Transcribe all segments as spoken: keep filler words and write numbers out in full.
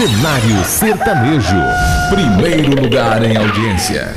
Cenário Sertanejo. Primeiro lugar em audiência.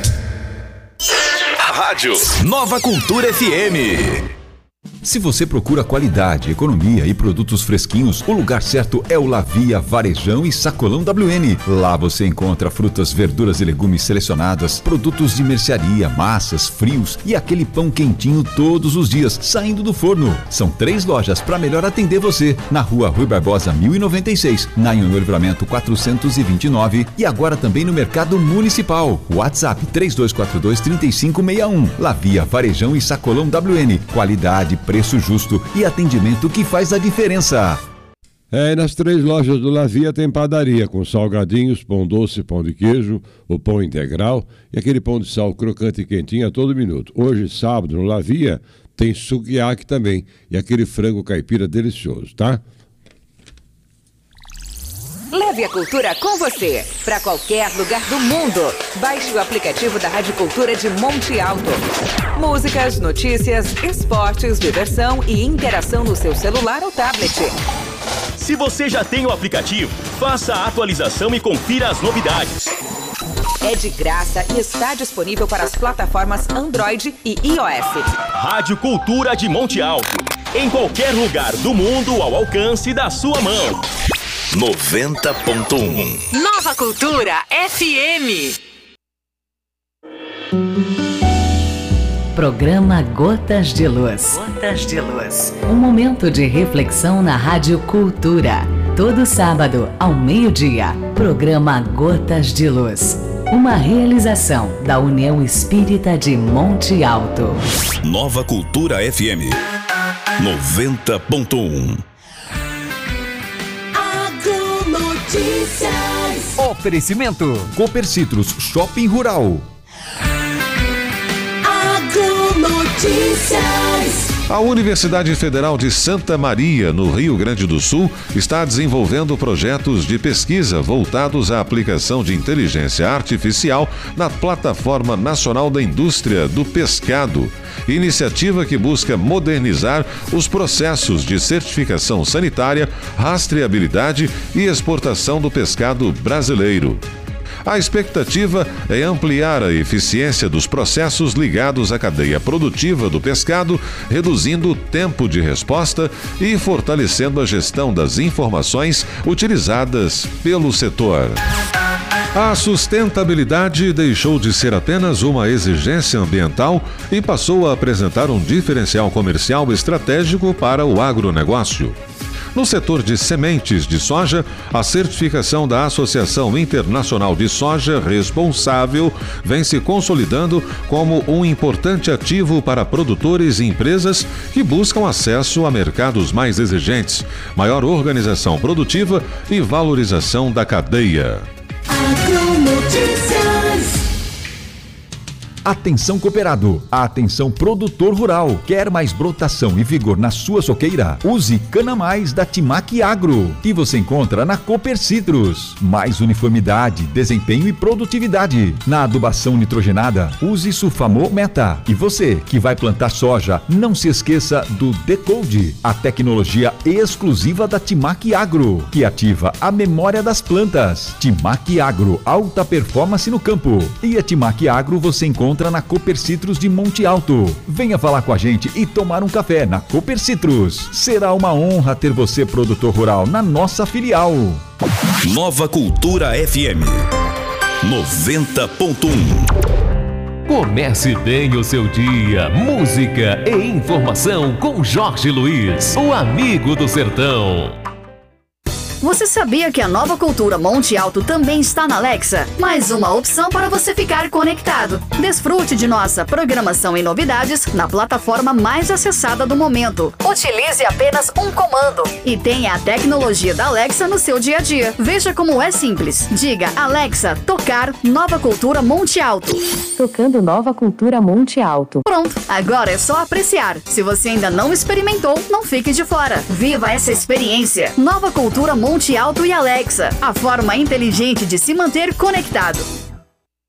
Rádio Nova Cultura F M. Se você procura qualidade, economia e produtos fresquinhos, o lugar certo é o Lavia Varejão e Sacolão W N. Lá você encontra frutas, verduras e legumes selecionadas, produtos de mercearia, massas, frios e aquele pão quentinho todos os dias, saindo do forno. São três lojas para melhor atender você. Na rua Rui Barbosa mil e noventa e seis, na Anhanguera Livramento quatrocentos e vinte e nove e agora também no Mercado Municipal. WhatsApp três dois quatro dois, três cinco seis um. Lavia Varejão e Sacolão W N. Qualidade, preço justo e atendimento que faz a diferença. É, e nas três lojas do Lavia tem padaria com salgadinhos, pão doce, pão de queijo, o pão integral e aquele pão de sal crocante e quentinho a todo minuto. Hoje, sábado, no Lavia, tem sukiyaki também e aquele frango caipira delicioso, tá? Leve a cultura com você para qualquer lugar do mundo. Baixe o aplicativo da Rádio Cultura de Monte Alto. Músicas, notícias, esportes, diversão e interação no seu celular ou tablet. Se você já tem o aplicativo, faça a atualização e confira as novidades. É de graça e está disponível para as plataformas Android e iOS. Rádio Cultura de Monte Alto. Em qualquer lugar do mundo ao alcance da sua mão. noventa ponto um. Nova Cultura F M. Programa Gotas de Luz. Gotas de Luz. Um momento de reflexão na Rádio Cultura. Todo sábado, ao meio-dia. Programa Gotas de Luz. Uma realização da União Espírita de Monte Alto. Nova Cultura F M. noventa ponto um. Notícias. Oferecimento Cooper Citrus Shopping Rural. Notícias. A Universidade Federal de Santa Maria, no Rio Grande do Sul, está desenvolvendo projetos de pesquisa voltados à aplicação de inteligência artificial na Plataforma Nacional da Indústria do Pescado, iniciativa que busca modernizar os processos de certificação sanitária, rastreabilidade e exportação do pescado brasileiro. A expectativa é ampliar a eficiência dos processos ligados à cadeia produtiva do pescado, reduzindo o tempo de resposta e fortalecendo a gestão das informações utilizadas pelo setor. A sustentabilidade deixou de ser apenas uma exigência ambiental e passou a apresentar um diferencial comercial estratégico para o agronegócio. No setor de sementes de soja, a certificação da Associação Internacional de Soja Responsável vem se consolidando como um importante ativo para produtores e empresas que buscam acesso a mercados mais exigentes, maior organização produtiva e valorização da cadeia. Atenção cooperado, atenção produtor rural. Quer mais brotação e vigor na sua soqueira? Use Cana Mais da Timac Agro, que você encontra na Cooper Citrus. Mais uniformidade, desempenho e produtividade. Na adubação nitrogenada, use Sulfamo Meta. E você que vai plantar soja, não se esqueça do Decode, a tecnologia exclusiva da Timac Agro, que ativa a memória das plantas. Timac Agro, alta performance no campo. E a Timac Agro você encontra na Cooper Citrus de Monte Alto. Venha falar com a gente e tomar um café na Cooper Citrus. Será uma honra ter você, produtor rural, na nossa filial. Nova Cultura F M noventa ponto um. Comece bem o seu dia. Música e informação com Jorge Luiz, o amigo do sertão. Você sabia que a Nova Cultura Monte Alto também está na Alexa? Mais uma opção para você ficar conectado. Desfrute de nossa programação e novidades na plataforma mais acessada do momento. Utilize apenas um comando e tenha a tecnologia da Alexa no seu dia a dia. Veja como é simples. Diga, Alexa, tocar Nova Cultura Monte Alto. Tocando Nova Cultura Monte Alto. Pronto, agora é só apreciar. Se você ainda não experimentou, não fique de fora. Viva essa experiência. Nova Cultura Monte Alto e Alexa, a forma inteligente de se manter conectado.